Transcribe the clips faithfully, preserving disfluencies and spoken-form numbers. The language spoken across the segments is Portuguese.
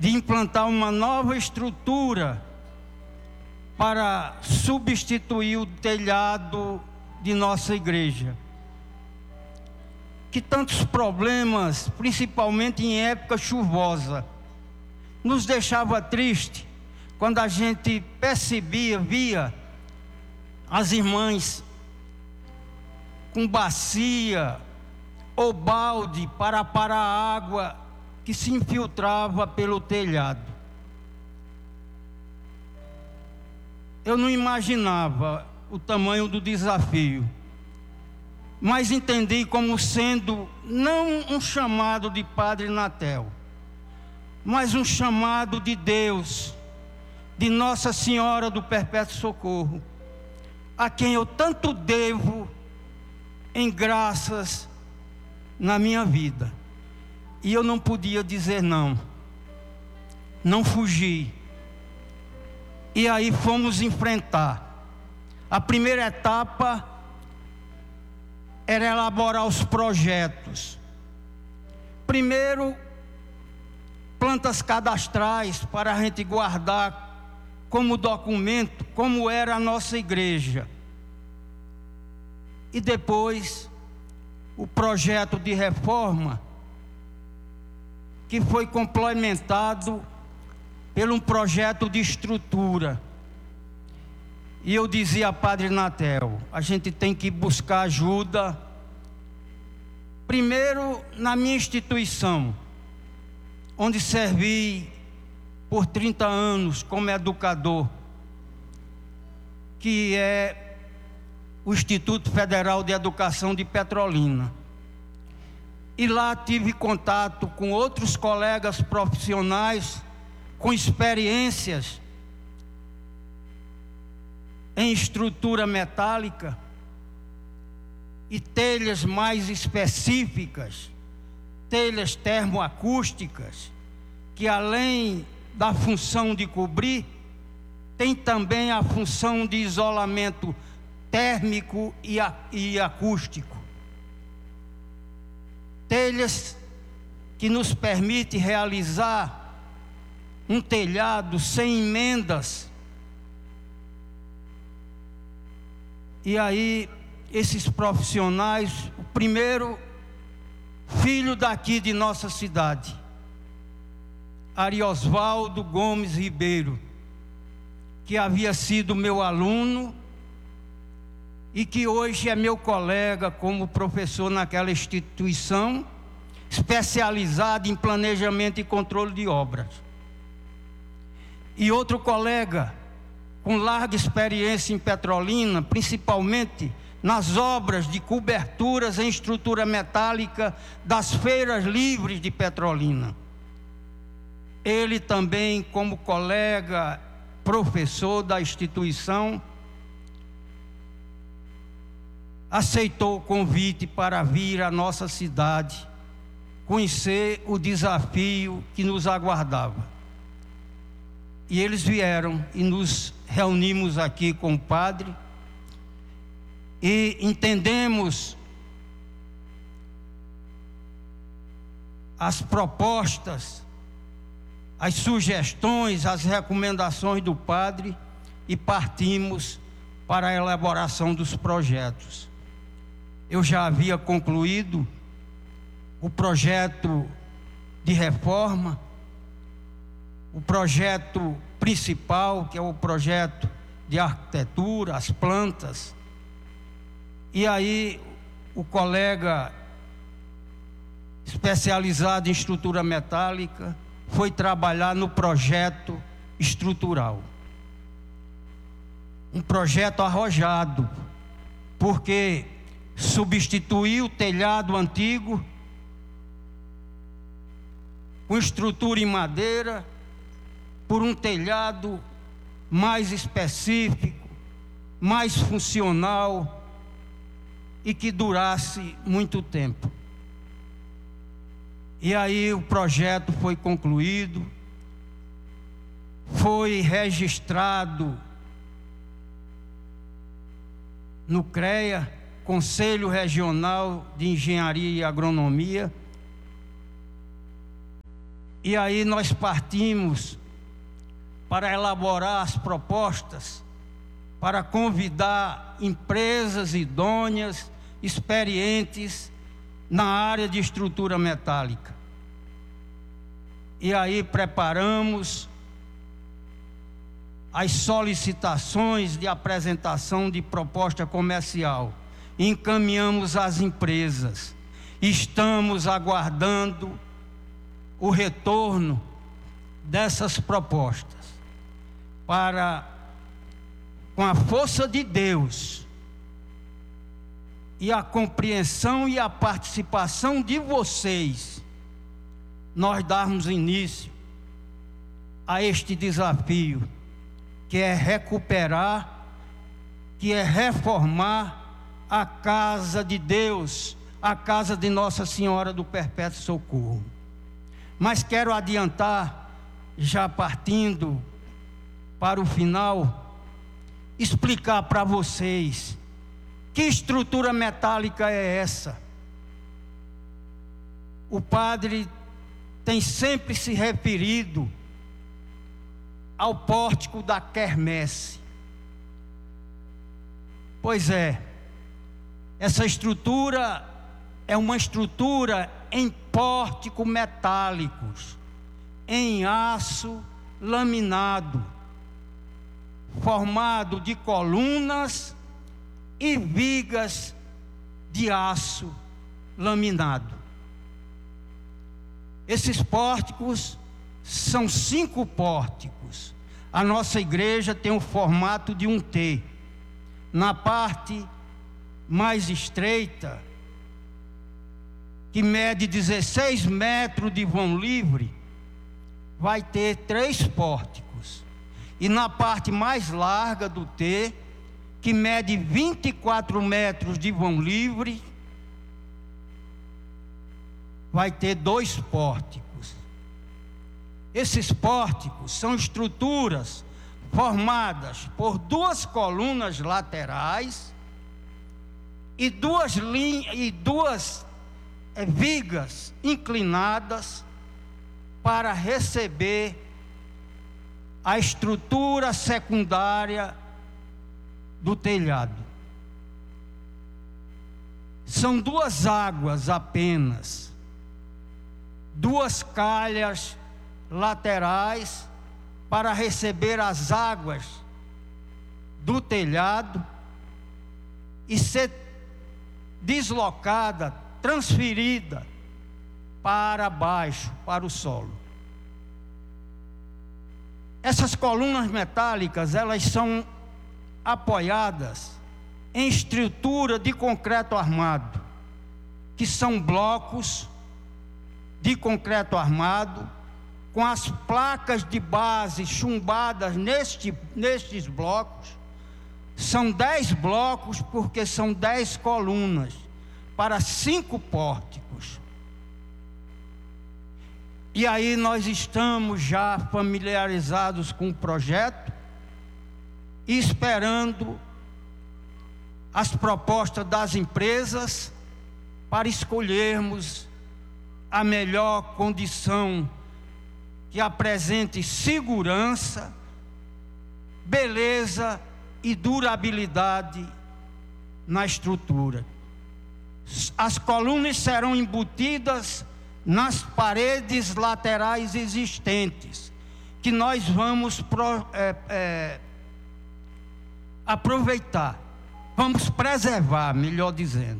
de implantar uma nova estrutura para substituir o telhado de nossa igreja, que tantos problemas, principalmente em época chuvosa, nos deixava triste quando a gente percebia, via as irmãs com bacia ou balde para parar a água que se infiltrava pelo telhado. Eu não imaginava o tamanho do desafio, mas entendi como sendo não um chamado de Padre Natel, mas um chamado de Deus, de Nossa Senhora do Perpétuo Socorro, a quem eu tanto devo em graças na minha vida. E eu não podia dizer não, não fugi. E aí fomos enfrentar. A primeira etapa era elaborar os projetos. Primeiro, plantas cadastrais para a gente guardar como documento como era a nossa igreja. E depois, o projeto de reforma, que foi complementado por um projeto de estrutura. E eu dizia a Padre Natel, a gente tem que buscar ajuda, primeiro na minha instituição, onde servi por trinta anos como educador, que é o Instituto Federal de Educação de Petrolina. E lá tive contato com outros colegas profissionais com experiências em estrutura metálica e telhas mais específicas, telhas termoacústicas, que além da função de cobrir, tem também a função de isolamento térmico e, a, e acústico. Telhas que nos permite realizar um telhado sem emendas. E aí, esses profissionais, o primeiro, filho daqui de nossa cidade, Ariosvaldo Gomes Ribeiro, que havia sido meu aluno e que hoje é meu colega como professor naquela instituição, especializado em planejamento e controle de obras. E outro colega com larga experiência em Petrolina, principalmente nas obras de coberturas em estrutura metálica das feiras livres de Petrolina. Ele também, como colega, professor da instituição, aceitou o convite para vir à nossa cidade, conhecer o desafio que nos aguardava. E eles vieram e nos reunimos aqui com o padre e entendemos as propostas, as sugestões, as recomendações do padre e partimos para a elaboração dos projetos. Eu já havia concluído o projeto de reforma, o projeto principal, que é o projeto de arquitetura, as plantas. E aí o colega especializado em estrutura metálica foi trabalhar no projeto estrutural. Um projeto arrojado, porque substituiu o telhado antigo com estrutura em madeira por um telhado mais específico, mais funcional e que durasse muito tempo. E aí o projeto foi concluído, foi registrado no CREA, Conselho Regional de Engenharia e Agronomia, E aí nós partimos para elaborar as propostas, para convidar empresas idôneas, experientes na área de estrutura metálica. E aí preparamos as solicitações de apresentação de proposta comercial, encaminhamos às empresas, estamos aguardando o retorno dessas propostas, para, com a força de Deus e a compreensão e a participação de vocês, nós darmos início a este desafio, que é recuperar, que é reformar a casa de Deus, a casa de Nossa Senhora do Perpétuo Socorro. Mas quero adiantar, já partindo para o final, explicar para vocês que estrutura metálica é essa. O padre tem sempre se referido ao pórtico da quermesse. Pois é, essa estrutura é uma estrutura em pórtico metálicos, em aço laminado, formado de colunas e vigas de aço laminado. Esses pórticos são cinco pórticos. A nossa igreja tem o formato de um T. Na parte mais estreita, que mede dezesseis metros de vão livre, vai ter três pórticos. E na parte mais larga do T, que mede vinte e quatro metros de vão livre, vai ter dois pórticos. Esses pórticos são estruturas formadas por duas colunas laterais e duas linhas e duas é, vigas inclinadas para receber a estrutura secundária do telhado. São duas águas apenas, duas calhas laterais para receber as águas do telhado e ser deslocada, transferida para baixo, para o solo. Essas colunas metálicas, elas são apoiadas em estrutura de concreto armado, que são blocos de concreto armado, com as placas de base chumbadas neste, nestes blocos. São dez blocos, porque são dez colunas, para cinco pórticos. E aí nós estamos já familiarizados com o projeto, e esperando as propostas das empresas, para escolhermos a melhor condição que apresente segurança, beleza e durabilidade na estrutura. As colunas serão embutidas nas paredes laterais existentes, que nós vamos pro, é, é, aproveitar, vamos preservar, melhor dizendo.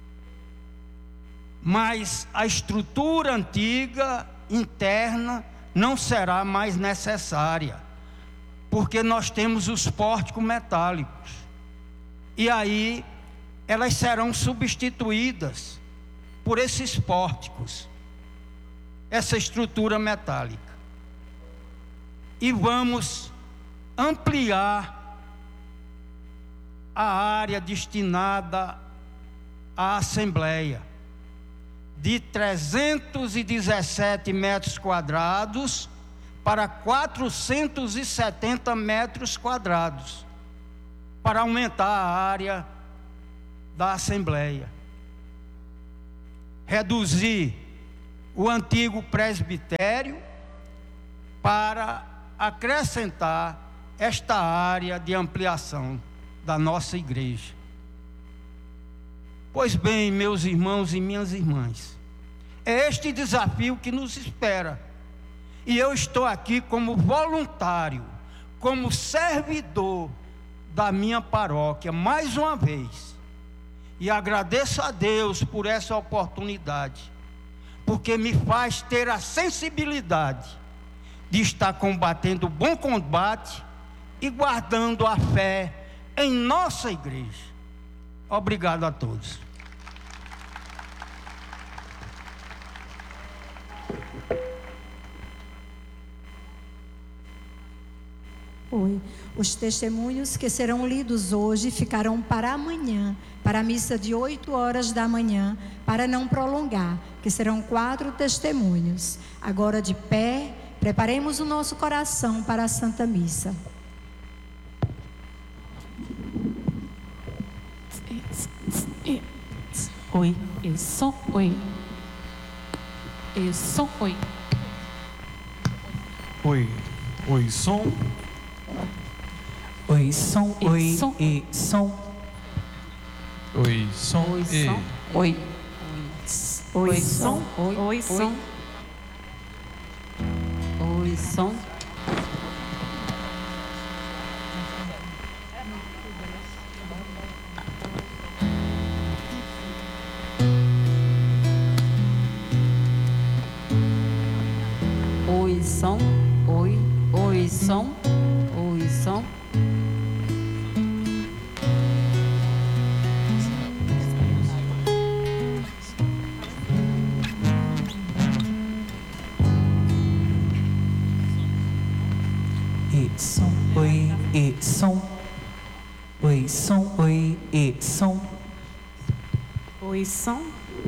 Mas a estrutura antiga, interna, não será mais necessária, porque nós temos os pórticos metálicos, e aí elas serão substituídas por esses pórticos, essa estrutura metálica, e vamos ampliar a área destinada à Assembleia, de trezentos e dezessete metros quadrados para quatrocentos e setenta metros quadrados, para aumentar a área da Assembleia, reduzir o antigo presbitério para acrescentar esta área de ampliação da nossa igreja. Pois bem, meus irmãos e minhas irmãs, é este desafio que nos espera. E eu estou aqui como voluntário, como servidor da minha paróquia, mais uma vez. E agradeço a Deus por essa oportunidade, porque me faz ter a sensibilidade de estar combatendo o bom combate e guardando a fé em nossa igreja. Obrigado a todos. Oi. Os testemunhos que serão lidos hoje ficarão para amanhã, para a missa de oito horas da manhã, para não prolongar, que serão quatro testemunhos. Agora de pé, preparemos o nosso coração para a Santa Missa. Oi, eu sou oi. Eu sou oi. Oi, oi, som. Oi, som, oi, som. e som. Oi, som, Oi, e. som. Oi. Oi, som. Oi, Oi, som. Oi, som. Oi, som. Oi, oi, som. Oi, som. E som, oi, e som. Oi, som, oi, e som. Oi, som.